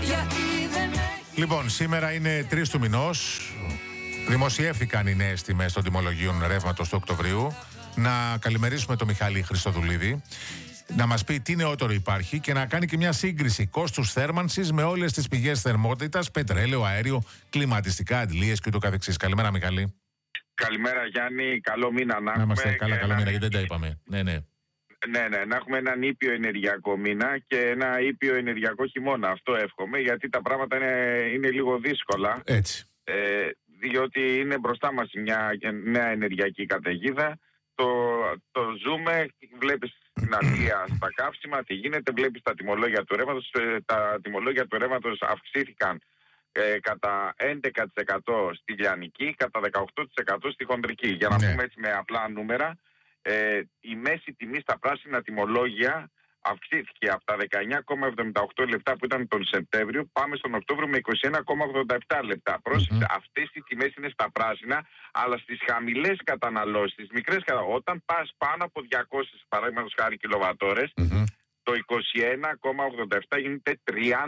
Λοιπόν, σήμερα είναι 3 του μηνός. Δημοσιεύθηκαν οι νέες τιμές των τιμολογίων ρεύματος του Οκτωβρίου. Να καλημερίσουμε τον Μιχάλη Χριστοδουλίδη, να μας πει τι νεότερο υπάρχει και να κάνει και μια σύγκριση κόστους θέρμανσης με όλες τις πηγές θερμότητας, πετρέλαιο, αέριο, κλιματιστικά, αντλίες και ούτω καθεξής. Καλημέρα, Μιχάλη. Καλημέρα, Γιάννη. Καλό μήνα να έχουμε. Να είμαστε καλά, καλό μήνα, γιατί δεν τα είπαμε. Ναι. Ναι, να έχουμε έναν ήπιο ενεργειακό μήνα και ένα ήπιο ενεργειακό χειμώνα. Αυτό εύχομαι, γιατί τα πράγματα είναι λίγο δύσκολα. Έτσι. Διότι είναι μπροστά μας μια νέα ενεργειακή καταιγίδα. Το ζούμε, βλέπεις στην Αγγλία στα καύσιμα, τι γίνεται, βλέπεις τα τιμολόγια του ρεύματος. Τα τιμολόγια του ρεύματος αυξήθηκαν κατά 11% στη λιανική, κατά 18% στη χονδρική. Για να πούμε έτσι με απλά νούμερα, η μέση τιμή στα πράσινα τιμολόγια αυξήθηκε από τα 19,78 λεπτά που ήταν τον Σεπτέμβριο, πάμε στον Οκτώβριο με 21,87 λεπτά. Πρόσεξε, αυτές οι τιμές είναι στα πράσινα, αλλά στις χαμηλές καταναλώσεις, στις μικρές καταναλώσεις, όταν πας πάνω από 200 παραδείγματος χάρη κιλοβατόρες, το 21,87 γίνεται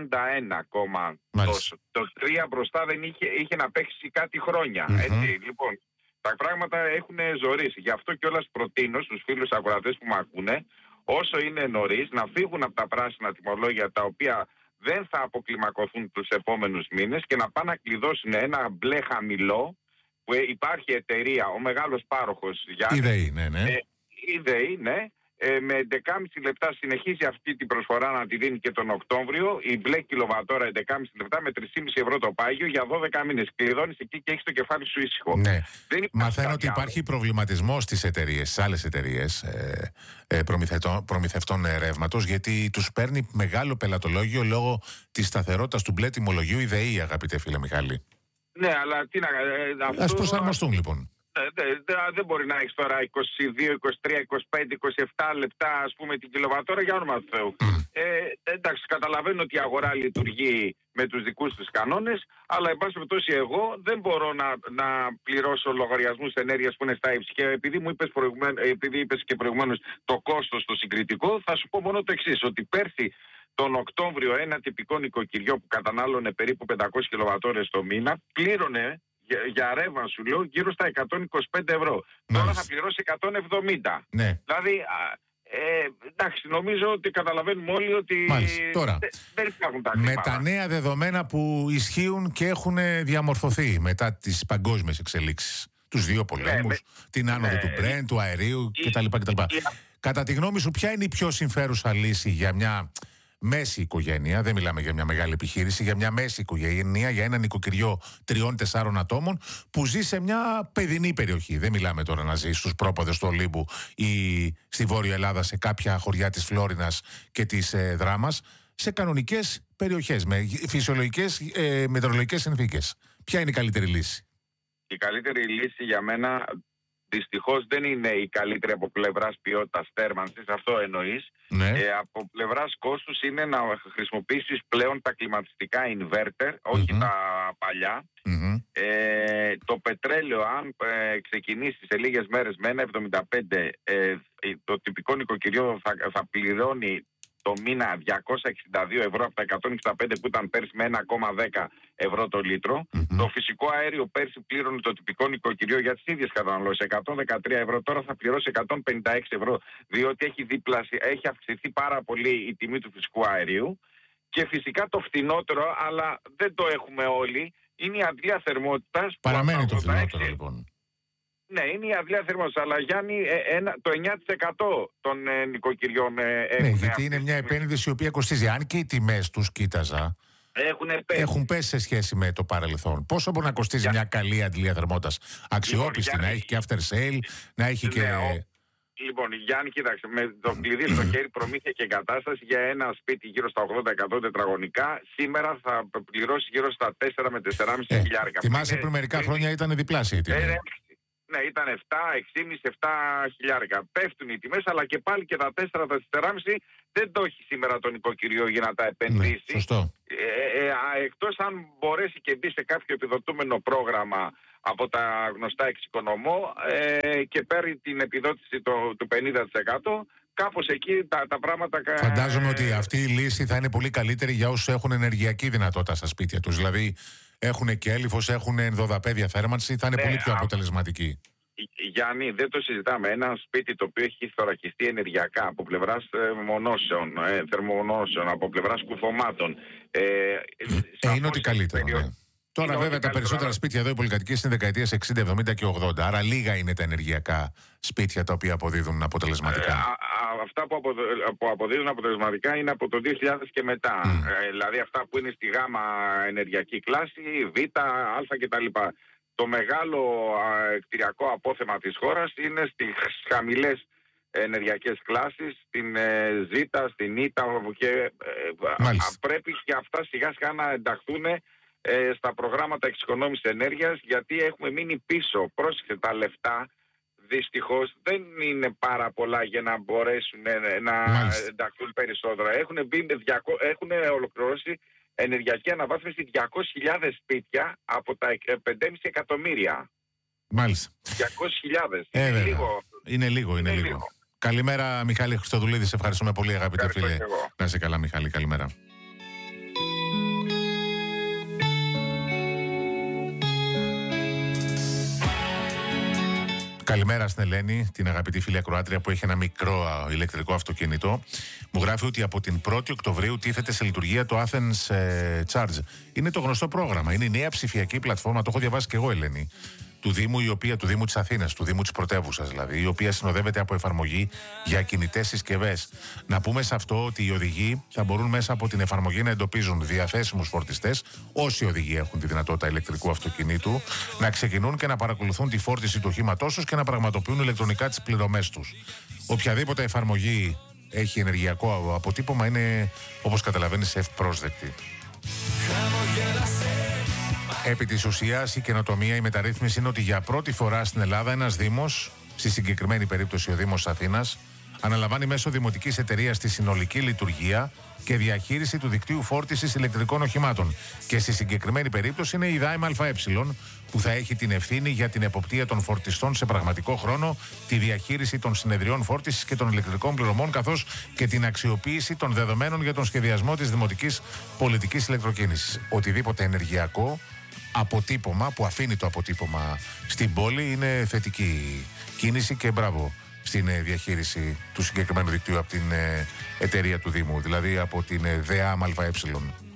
31, το 3 μπροστά δεν είχε να παίξει κάτι χρόνια. Έτσι, λοιπόν, τα πράγματα έχουν ζορίσει. Γι' αυτό κιόλας προτείνω στους φίλους ακροατές που με ακούνε, όσο είναι νωρίς, να φύγουν από τα πράσινα τιμολόγια τα οποία δεν θα αποκλιμακωθούν τους επόμενους μήνες και να πάνε να κλειδώσουν ένα μπλε χαμηλό που υπάρχει εταιρεία, ο μεγάλος πάροχος Γιάννη. Η ΔΕΗ, ναι. Με 11,5 λεπτά συνεχίζει αυτή την προσφορά να τη δίνει και τον Οκτώβριο. Η μπλε κιλοβατόρα 11,5 λεπτά με 3,5 ευρώ το πάγιο για 12 μήνες. Κλειδώνεις εκεί και έχεις το κεφάλι σου ήσυχο. Ναι. Μαθαίνω ότι υπάρχει προβληματισμός στις εταιρείες, στις άλλες εταιρείες προμηθευτών ρεύματος, γιατί τους παίρνει μεγάλο πελατολόγιο λόγω της σταθερότητας του μπλε τιμολογίου η ΔΕΗ, αγαπητέ φίλε Μιχάλη. Ναι, αλλά τι να ας προσαρμοστούν λοιπόν. Δεν μπορεί να έχεις τώρα 22, 23, 25, 27 λεπτά ας πούμε την κιλοβατόρα, για όνομα του Θεού. Εντάξει, καταλαβαίνω ότι η αγορά λειτουργεί με τους δικούς τους κανόνες, αλλά εν πάση περιπτώσει εγώ δεν μπορώ να πληρώσω λογαριασμούς ενέργειας που είναι στα ύψη. Και επειδή είπες και προηγουμένως το κόστος το συγκριτικό, θα σου πω μόνο το εξής, ότι πέρσι τον Οκτώβριο ένα τυπικό νοικοκυριό που κατανάλωνε περίπου 500 κιλοβατόρες το μήνα πλήρωνε για ρεύμα, σου λέω, γύρω στα 125 ευρώ. Τώρα θα πληρώσει 170. Ναι. Δηλαδή, εντάξει, νομίζω ότι καταλαβαίνουμε όλοι ότι τώρα, δεν υπάρχουν τα χρήματα. Με τα νέα δεδομένα που ισχύουν και έχουν διαμορφωθεί μετά τις παγκόσμιες εξελίξεις, τους δύο πολέμους, την άνοδο του Brent, του αερίου κτλ. Κατά τη γνώμη σου, ποια είναι η πιο συμφέρουσα λύση για μια μέση οικογένεια, δεν μιλάμε για μια μεγάλη επιχείρηση, για μια μέση οικογένεια, για ένα νοικοκυριό 3-4 ατόμων που ζει σε μια παιδινή περιοχή? Δεν μιλάμε τώρα να ζει στους πρόποδες του Ολύμπου ή στη Βόρεια Ελλάδα, σε κάποια χωριά της Φλόρινας και της Δράμας, σε κανονικές περιοχές με φυσιολογικές μετεωρολογικές συνθήκες. Ποια είναι η καλύτερη λύση? Η καλύτερη λύση για μένα δυστυχώς δεν είναι η καλύτερη από πλευράς ποιότητας θέρμανσης, αυτό εννοείς. Ναι. Από πλευράς κόστους είναι να χρησιμοποιήσεις πλέον τα κλιματιστικά inverter, όχι τα παλιά. Το πετρέλαιο, αν ξεκινήσει σε λίγες μέρες με 1,75, το τυπικό νοικοκυριό θα πληρώνει το μήνα 262 ευρώ από τα 165 που ήταν πέρσι με 1,10 ευρώ το λίτρο. Το φυσικό αέριο πέρσι πλήρωνε το τυπικό νοικοκυριό για τις ίδιες καταναλώσεις 113 ευρώ, τώρα θα πληρώσει 156 ευρώ, διότι έχει αυξηθεί πάρα πολύ η τιμή του φυσικού αερίου. Και φυσικά το φθηνότερο, αλλά δεν το έχουμε όλοι, είναι η αντλία θερμότητας. Παραμένει το φθηνότερο λοιπόν. Ναι, είναι η αντλία θερμότητας, αλλά Γιάννη, το 9% των νοικοκυριών ναι, γιατί είναι μια επένδυση η οποία κοστίζει. Αν και οι τιμές τους κοίταζα, έχουν πέσει σε σχέση με το παρελθόν. Πόσο μπορεί να κοστίζει μια καλή αντλία θερμότητας? Αξιόπιστη, να έχει και after sale, να έχει και... Λοιπόν, Γιάννη, κοίταξε, με το κλειδί στο χέρι, προμήθεια και εγκατάσταση για ένα σπίτι γύρω στα 80-100 τετραγωνικά, σήμερα θα πληρώσει γύρω στα 4 με 4,5 χιλιάρικα. Θυμάσαι πριν μερικά χρόνια ήταν διπλάσια η τιμή. Ναι, ήταν 7, 6,5, 7 χιλιάρικα. Πέφτουν οι τιμές, αλλά και πάλι και τα 4, τα 4,5 δεν το έχει σήμερα τον νοικοκυριό για να τα επενδύσει. Ναι, σωστό. Εκτός αν μπορέσει και μπει σε κάποιο επιδοτούμενο πρόγραμμα από τα γνωστά εξοικονομώ και παίρνει την επιδότηση του 50%, κάπως εκεί τα πράγματα... Φαντάζομαι ότι αυτή η λύση θα είναι πολύ καλύτερη για όσους έχουν ενεργειακή δυνατότητα στα σπίτια τους. Δηλαδή έχουν και έλιφος, έχουν ενδοδαπέδια θέρμανση, θα είναι πολύ πιο αποτελεσματική. Γιάννη, δεν το συζητάμε. Ένα σπίτι το οποίο έχει θωρακιστεί ενεργειακά από πλευράς μονώσεων, θερμομονώσεων, από πλευράς κουφωμάτων. Είναι ότι καλύτερο, ναι. Τώρα βέβαια τα περισσότερα σπίτια εδώ οι πολυκατοικίες είναι δεκαετίες 60, 70 και 80. Άρα λίγα είναι τα ενεργειακά σπίτια τα οποία αποδίδουν αποτελεσματικά. Αυτά που αποδίδουν αποτελεσματικά είναι από το 2000 και μετά. Δηλαδή αυτά που είναι στη γάμα ενεργειακή κλάση, β, α κτλ. Το μεγάλο κτηριακό απόθεμα της χώρας είναι στις χαμηλές ενεργειακές κλάσεις, στην Ζ, στην Ι και πρέπει και αυτά σιγά σιγά να ενταχθούν στα προγράμματα εξοικονόμησης ενέργειας, γιατί έχουμε μείνει πίσω. Πρόσεχε, τα λεφτά δυστυχώς δεν είναι πάρα πολλά για να μπορέσουν να ενταχθούν περισσότερα. Έχουν ολοκληρώσει ενεργειακή αναβάθμιση 200.000 σπίτια από τα 5,5 εκατομμύρια. Μάλιστα. 200.000. Είναι λίγο. Καλημέρα, Μιχάλη Χριστοδουλίδη. Σε ευχαριστούμε πολύ, αγαπητέ φίλε. Να είσαι καλά, Μιχάλη. Καλημέρα. Καλημέρα στην Ελένη, την αγαπητή φίλη ακροάτρια που έχει ένα μικρό ηλεκτρικό αυτοκίνητο. Μου γράφει ότι από την 1η Οκτωβρίου τίθεται σε λειτουργία το Athens Charge. Είναι το γνωστό πρόγραμμα. Είναι η νέα ψηφιακή πλατφόρμα, το έχω διαβάσει και εγώ, Ελένη, του Δήμου, του Δήμου της Αθήνας, του Δήμου της πρωτεύουσας δηλαδή, η οποία συνοδεύεται από εφαρμογή για κινητές συσκευές. Να πούμε σε αυτό ότι οι οδηγοί θα μπορούν μέσα από την εφαρμογή να εντοπίζουν διαθέσιμους φορτιστές, όσοι οδηγοί έχουν τη δυνατότητα ηλεκτρικού αυτοκινήτου, να ξεκινούν και να παρακολουθούν τη φόρτιση του οχήματός τους και να πραγματοποιούν ηλεκτρονικά τις πληρωμές τους. Οποιαδήποτε εφαρμογή έχει ενεργειακό αποτύπωμα είναι, όπως καταλαβαίνεις, ευπρόσδεκτη. Επί της ουσίας, η καινοτομία, η μεταρρύθμιση είναι ότι για πρώτη φορά στην Ελλάδα ένας Δήμος, στη συγκεκριμένη περίπτωση ο Δήμος Αθήνας, αναλαμβάνει μέσω δημοτικής εταιρείας τη συνολική λειτουργία και διαχείριση του δικτύου φόρτισης ηλεκτρικών οχημάτων. Και στη συγκεκριμένη περίπτωση είναι η ΔΑΕΜ ΑΕ, που θα έχει την ευθύνη για την εποπτεία των φορτιστών σε πραγματικό χρόνο, τη διαχείριση των συνεδριών φόρτισης και των ηλεκτρικών πληρωμών, καθώς και την αξιοποίηση των δεδομένων για τον σχεδιασμό της δημοτικής πολιτικής ηλεκτροκίνησης. Οτιδήποτε ενεργειακό αποτύπωμα που αφήνει το αποτύπωμα στην πόλη είναι θετική κίνηση και μπράβο στην διαχείριση του συγκεκριμένου δικτύου από την εταιρεία του Δήμου, δηλαδή από την ΔΑΕΜ ΑΕ.